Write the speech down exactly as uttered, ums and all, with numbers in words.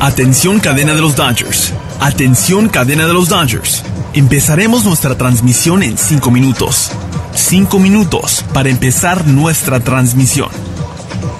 Atención cadena de los Dodgers. Atención cadena de los Dodgers. Empezaremos nuestra transmisión en cinco minutos. cinco minutos para empezar nuestra transmisión.